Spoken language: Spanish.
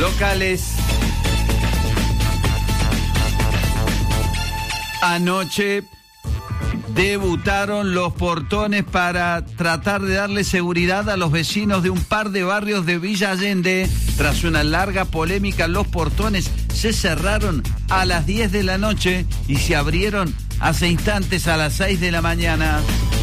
locales. Anoche debutaron los portones para tratar de darle seguridad a los vecinos de un par de barrios de Villa Allende. Tras una larga polémica, los portones se cerraron a las 10 de la noche y se abrieron hace instantes a las 6 de la mañana.